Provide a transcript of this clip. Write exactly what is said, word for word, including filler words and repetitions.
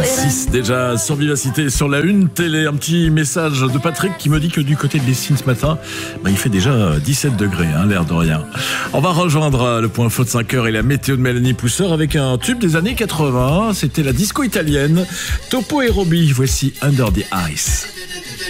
six déjà sur Vivacité, sur la une télé. Un petit message de Patrick qui me dit que du côté de Lessines ce matin, bah, il fait déjà dix-sept degrés, hein, l'air de rien. On va rejoindre le point info de cinq heures et la météo de Mélanie Pousseur avec un tube des années quatre-vingts. C'était la disco italienne Topo et Robbie. Voici Under the Ice.